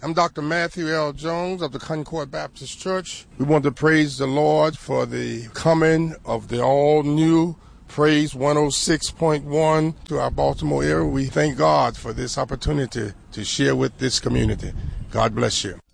I'm Dr. Matthew L. Jones of the Concord Baptist Church. We want to praise the Lord for the coming of the all-new Praise 106.1 to our Baltimore area. We thank God for this opportunity to share with this community. God bless you.